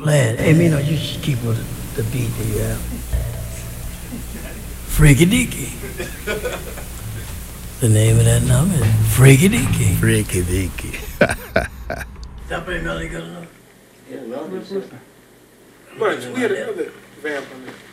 Flat. Hey, Mino, you should keep with the beat that you have. Freaky Deaky. The name of that number is Freaky Deaky. Freaky Deaky. That pretty melody good enough? Yeah, no, but we had another vamp on there.